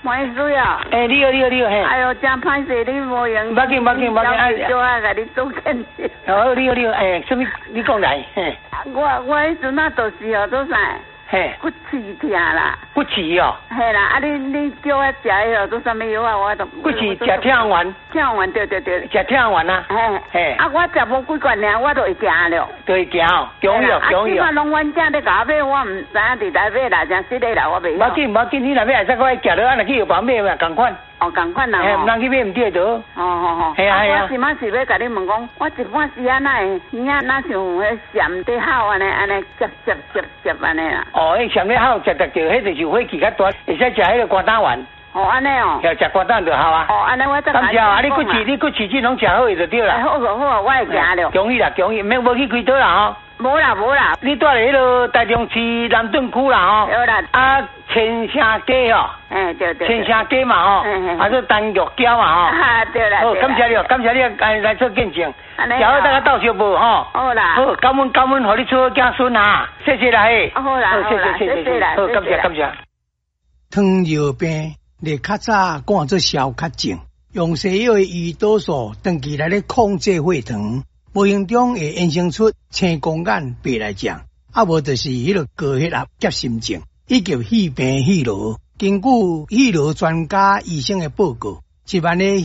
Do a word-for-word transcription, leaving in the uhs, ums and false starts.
没事啊。 诶，你好，你好，你好，嘿。 哎呦，真歹势，你无用。 唔要紧，唔要紧，唔要紧，哎。 叫我甲你做检查。 好，你好，你好，诶，什么？你讲来，嘿。 我我迄阵啊，就是哦，做啥？ 嘿。 骨刺疼啦。 骨刺哦。 嘿啦，啊你你叫我食迄个做啥物药啊？我都。 骨刺食听丸。 听丸，对对对。 食听丸啊。 嘿。 嘿。 啊，我食无几罐尔，我都会行了。 都会行哦，中药，中药。 啊，即摆拢阮遮咧甲我买，我毋知影伫内买啦，真实咧啦，我袂晓。 无紧，无紧，你内买会使我食落，安尼去药房买嘛，共款。 哦，共款啦。 嘿，毋通去买毋对倒。 哦哦哦。 系啊系啊。 我即摆是要甲你问讲，我一半时啊，哪会耳仔哪像迄闪在口安尼安尼接接接接安尼啦。 哦，迄闪在口接得着，迄就是火气较大，会使食迄个肝胆丸。 哦，安尼哦。 要食肝胆就好啊。 哦，安尼我再感谢啊！你骨刺，你骨刺这拢食好就对啦。 好好好，我会行了。 恭喜啦，恭喜，免无去开刀啦吼。 无啦无啦。 你住咧迄落台中市南屯区啦吼。 有啦。 啊，千城街吼。 哎，对对。 千城街嘛吼。嗯嗯。啊，做丹玉桥嘛吼。 啊，对啦。 好，感谢你，感谢你来来做见证。 安尼。 然后大家到小无吼。 好啦。 好，感恩感恩，互你出好子孙啊！谢谢啦嘿。 好啦好啦，谢谢谢谢。 好，感谢感谢。 糖尿病。你较早赶做消较症，用西药的胰岛素长期来咧控制血糖，无形中会衍生出青光眼、白内障，啊无就是迄个高血压、急心症以及肺病、肺痨。根据肺痨专家医生的报告，一般的